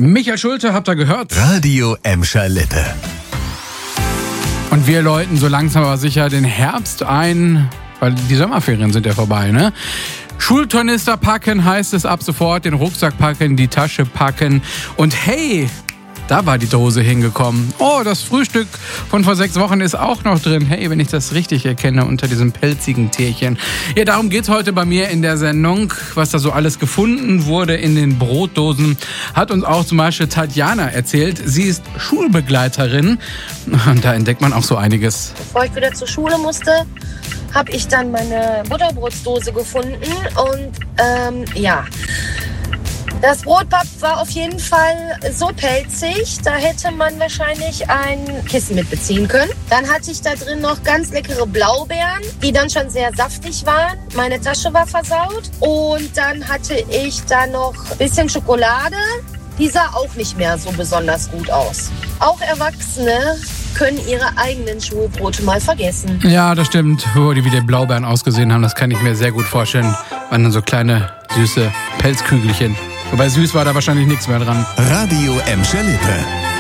Michael Schulte, habt ihr gehört? Radio Emscher Lippe. Und wir läuten so langsam aber sicher den Herbst ein, weil die Sommerferien sind ja vorbei, ne? Schultornister packen heißt es ab sofort, den Rucksack packen, die Tasche packen und hey, da war die Dose hingekommen. Oh, das Frühstück von vor 6 Wochen ist auch noch drin. Hey, wenn ich das richtig erkenne, unter diesem pelzigen Tierchen. Ja, darum geht's heute bei mir in der Sendung. Was da so alles gefunden wurde in den Brotdosen, hat uns auch zum Beispiel Tatjana erzählt. Sie ist Schulbegleiterin und da entdeckt man auch so einiges. Bevor ich wieder zur Schule musste, habe ich dann meine Butterbrotsdose gefunden und das Brotpapp war auf jeden Fall so pelzig, da hätte man wahrscheinlich ein Kissen mitbeziehen können. Dann hatte ich da drin noch ganz leckere Blaubeeren, die dann schon sehr saftig waren. Meine Tasche war versaut und dann hatte ich da noch ein bisschen Schokolade. Die sah auch nicht mehr so besonders gut aus. Auch Erwachsene können ihre eigenen Schulbrote mal vergessen. Ja, das stimmt. Wo die wie die Blaubeeren ausgesehen haben, das kann ich mir sehr gut vorstellen. Waren dann so kleine, süße Pelzkügelchen. Wobei süß war da wahrscheinlich nichts mehr dran. Radio Emscher Lippe.